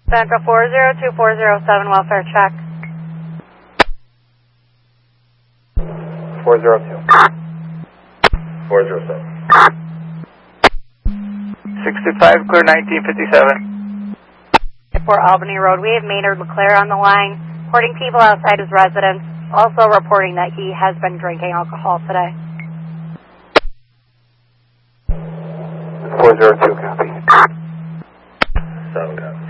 Central 402-407, welfare check. 402. 407. 625, clear 1957. For Albany Road, we have Maynard LeClaire on the line, reporting people outside his residence, also reporting that he has been drinking alcohol today. 402, copy. 7 copy.